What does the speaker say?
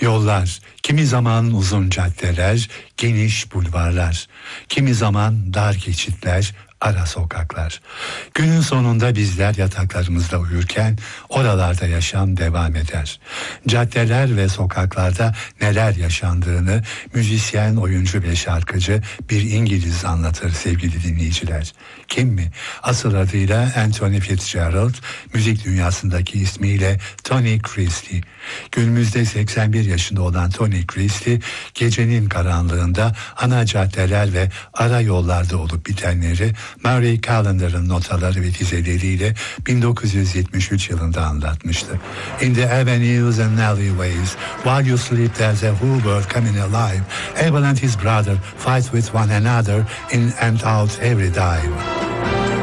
Yollar, kimi zaman uzun caddeler, geniş bulvarlar, kimi zaman dar geçitler, ara sokaklar. Günün sonunda bizler yataklarımızda uyurken oralarda yaşam devam eder. Caddeler ve sokaklarda neler yaşandığını müzisyen, oyuncu ve şarkıcı bir İngiliz anlatır sevgili dinleyiciler. Kim mi? Asıl adıyla Anthony Fitzgerald, müzik dünyasındaki ismiyle Tony Christie. Günümüzde 81 yaşında olan Tony Christie, gecenin karanlığında ana caddeler ve ara yollarda olup bitenleri Murray Calendar'ın notaları ve dizeleriyle 1973 yılında anlatmıştı. In the avenues and alleyways, while you sleep there's a whole world coming alive. Abel and his brother fight with one another in and out every dive.